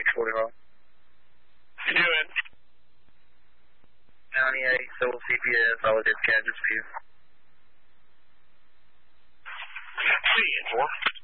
40 Hall. You doing? 98, Civil CPS, Holiday Kansas View. See you, 4.